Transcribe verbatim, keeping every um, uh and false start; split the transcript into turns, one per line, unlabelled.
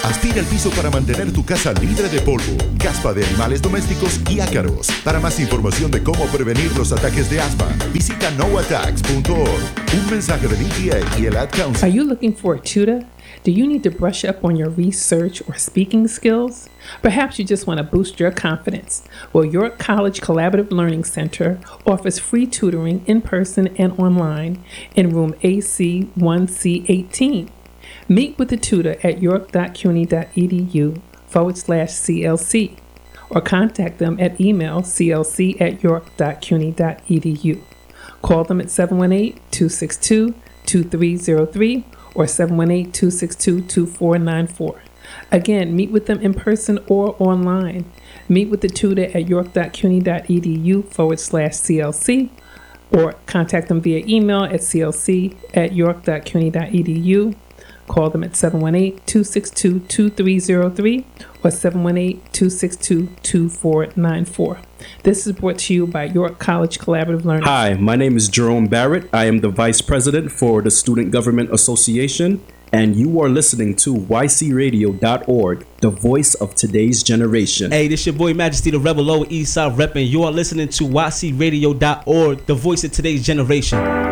Aspira al piso para mantener tu casa libre de polvo, caspa de animales domésticos y ácaros. Para más información de cómo prevenir los ataques de asma, visita no attacks punto org. Un mensaje del E P A y el Ad Council.
Are you looking for a tutor? Do you need to brush up on your research or speaking skills? Perhaps you just want to boost your confidence. Well, York College Collaborative Learning Center offers free tutoring in person and online in room A C one C eighteen. Meet with the tutor at york.cuny.edu forward slash CLC or contact them at email clc at york.cuny.edu. Call them at seven one eight, two six two, two three zero three or seven one eight, two six two, two four nine four. Again, meet with them in person or online. Meet with the tutor at york.cuny.edu forward slash CLC or contact them via email at clc at york.cuny.edu. Call them at seven one eight, two six two, two three zero three or seven one eight, two six two, two four nine four. This is brought to you by York College Collaborative Learning.
Hi, my name is Jerome Barrett. I am the Vice President for the Student Government Association, and you are listening to y c radio dot org, the voice of today's generation.
Hey, this your boy Majesty, the Rebel Lower East Side repping. You are listening to y c radio dot org, the voice of today's generation.